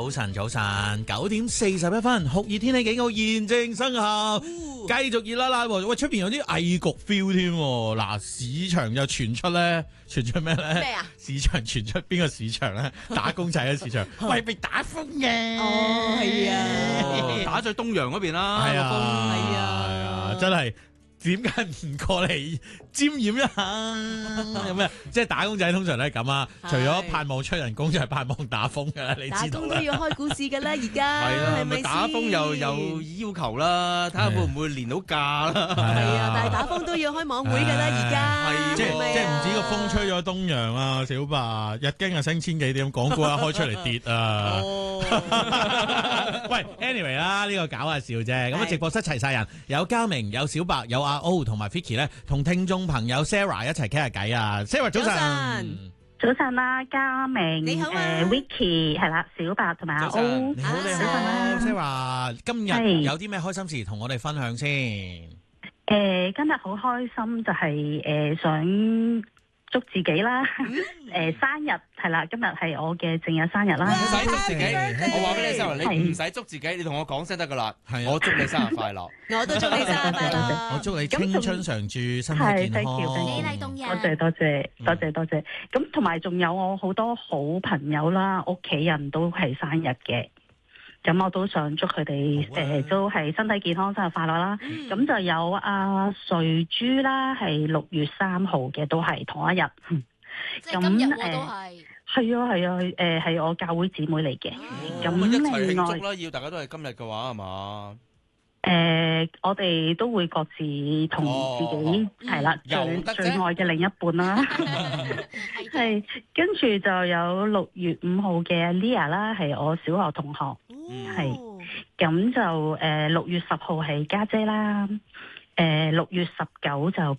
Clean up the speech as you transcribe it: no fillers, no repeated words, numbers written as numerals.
早晨，9:41，酷熱天氣警告現正生效，繼續熱辣辣喎。喂，出邊有啲翳焗 feel 添喎。嗱，市場又傳出咩咧？ 咩啊？ 市場傳出邊個市場咧？打工仔嘅市場，喂，被打風嘅。 哦，係啊， 打咗去東洋嗰邊啦， 係啊， 係啊， 係啊，真係。點解唔過嚟沾染一下？有咩？即係打工仔通常都係咁啊！除咗盼望出人工，就係盼望打風㗎啦。你知道打工都要開股市㗎啦，而家係啦， 係咪先？ 打風又有要求啦，睇下會唔會連到假啦。 係啊，但係打風都要開網會㗎啦，而家即係咪啊係唔止個風吹咗東洋啊，小白日經啊升千幾點，港股啊開出嚟跌啊！喂，anyway 啦，呢個搞下笑啫。咁啊，直播室齊晒人，有嘉明，有小白，有阿 O 同埋 Vicky 咧，同聽眾朋友 Sarah 一齊傾下偈啊。Sarah 早晨， 早晨啦，嘉明， 你好啊 Vicky 係啦，小白同埋阿 O， 你好你好，Sarah，今日有啲咩開心事同我哋分享先？ 今日好開心，就係想祝自己啦，生日係啦，今日係我嘅正日生日啦。 唔使祝自己， Happy 我話俾你聽，你唔係使祝自己，你同我講聲得噶啦。 係啊我祝你生日快樂。 我都祝你生日快樂， 我祝你青春常駐，身體係健 ，thank you， 康。 美麗動人。 多謝。咁同埋仲有我好多好朋友啦，屋企人都係生日嘅。咁我都想祝佢哋都係身體健康、生日快樂啦。咁就有阿瑞珠啦，係6月3號嘅，都係同一日。 即係今日我都係。 係啊，係我教會姊妹嚟嘅。咁咁一齊另外慶祝啦！要大家都係今日嘅話係嘛？ 我哋都會各自同自己係啦， 由得啫最愛嘅另一半啦。係，跟住就有6月5號嘅 Lia 啦，係我小學同學。係咁就6月10號係家姐啦。6月19就